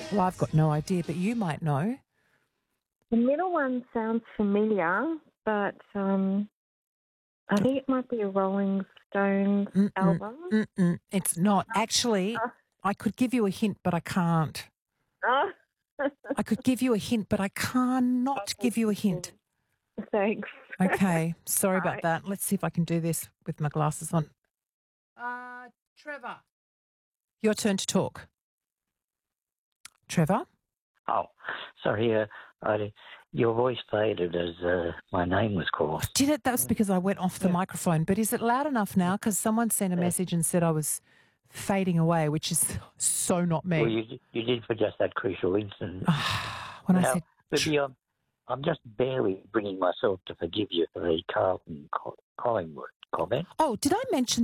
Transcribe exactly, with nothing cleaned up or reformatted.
Well, I've got no idea, but you might know. The middle one sounds familiar, but um, I think it might be a Rolling Stones Mm-mm, album. Mm-mm, it's not. Actually, Uh, I could give you a hint, but I can't. uh, I could give you a hint, but I cannot give you a hint. Thanks. Okay, sorry about Right. that. Let's see if I can do this with my glasses on. Uh, Trevor. Your turn to talk. Trevor? Oh, sorry. Uh, I, your voice faded as uh, my name was called. Did it? That was because I went off the Yeah. microphone. But is it loud enough now? Because someone sent a Yeah. message and said I was fading away, which is so not me. Well, you you did for just that crucial instant. when I now, said, Libby, I'm, I'm just barely bringing myself to forgive you for the Carlton Co- Collingwood comment. oh, did I mention